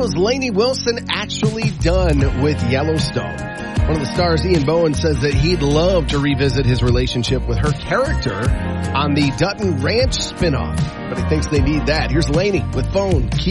was Lainey Wilson actually done with Yellowstone? One of the stars, Ian Bohen, says that he'd love to revisit his relationship with her character on the Dutton Ranch spinoff, but he thinks they need that. Here's Lainey with Phone Keep